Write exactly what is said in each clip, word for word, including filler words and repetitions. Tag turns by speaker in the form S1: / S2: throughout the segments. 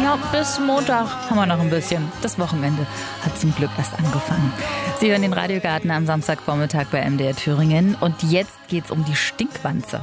S1: Ja, bis Montag haben wir noch ein bisschen. Das Wochenende hat zum Glück erst angefangen. Sie hören den Radiogarten am Samstagvormittag bei M D R Thüringen. Und jetzt geht's um die Stinkwanze.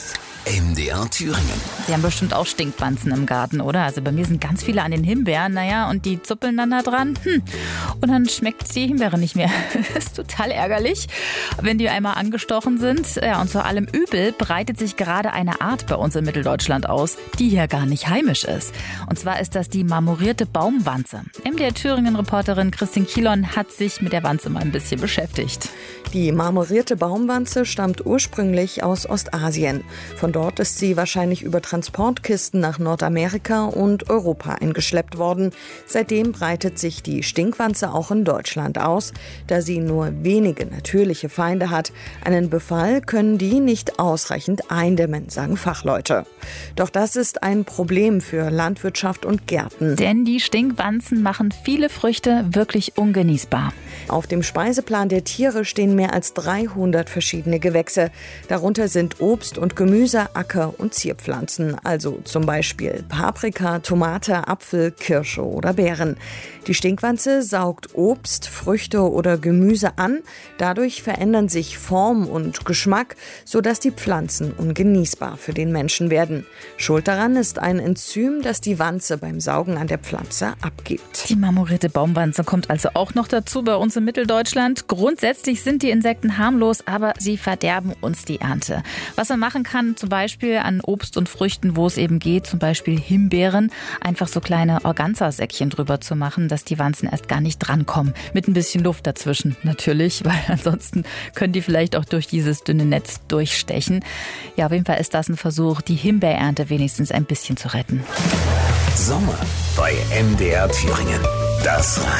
S2: M D R Thüringen.
S1: Sie haben bestimmt auch Stinkwanzen im Garten, oder? Also bei mir sind ganz viele an den Himbeeren, naja, und die zuppeln dann da dran. Hm. Und dann schmeckt die Himbeere nicht mehr. Das ist total ärgerlich, wenn die einmal angestochen sind. Ja, und zu allem Übel breitet sich gerade eine Art bei uns in Mitteldeutschland aus, die hier gar nicht heimisch ist. Und zwar ist das die marmorierte Baumwanze. M D R Thüringen-Reporterin Christine Kielon hat sich mit der Wanze mal ein bisschen beschäftigt.
S3: Die marmorierte Baumwanze stammt ursprünglich aus Ostasien. Von dort ist sie wahrscheinlich über Transportkisten nach Nordamerika und Europa eingeschleppt worden. Seitdem breitet sich die Stinkwanze auch in Deutschland aus. Da sie nur wenige natürliche Feinde hat, einen Befall können die nicht ausreichend eindämmen, sagen Fachleute. Doch das ist ein Problem für Landwirtschaft und Gärten.
S1: Denn die Stinkwanzen machen viele Früchte wirklich ungenießbar.
S3: Auf dem Speiseplan der Tiere stehen mehr als dreihundert verschiedene Gewächse. Darunter sind Obst und Gemüse, Acker- und Zierpflanzen, also zum Beispiel Paprika, Tomate, Apfel, Kirsche oder Beeren. Die Stinkwanze saugt Obst, Früchte oder Gemüse an. Dadurch verändern sich Form und Geschmack, sodass die Pflanzen ungenießbar für den Menschen werden. Schuld daran ist ein Enzym, das die Wanze beim Saugen an der Pflanze abgibt.
S1: Die marmorierte Baumwanze kommt also auch noch dazu bei uns in Mitteldeutschland. Grundsätzlich sind die Insekten harmlos, aber sie verderben uns die Ernte. Was man machen kann, zum Beispiel an Obst und Früchten, wo es eben geht, zum Beispiel Himbeeren, einfach so kleine Organza-Säckchen drüber zu machen, dass die Wanzen erst gar nicht drankommen. Mit ein bisschen Luft dazwischen natürlich, weil ansonsten können die vielleicht auch durch dieses dünne Netz durchstechen. Ja, auf jeden Fall ist das ein Versuch, die Himbeerernte wenigstens ein bisschen zu retten.
S2: Sommer bei M D R Thüringen. Das